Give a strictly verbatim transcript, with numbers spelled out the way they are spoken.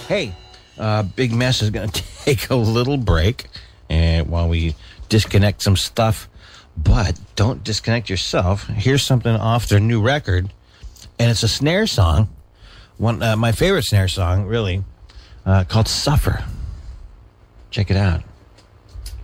Hey, uh, Big Mess is going to take a little break and while we disconnect some stuff. But don't disconnect yourself. Here's something off their new record, and it's a snare song. One, uh, my favorite snare song, really, uh, called Suffer. Check it out.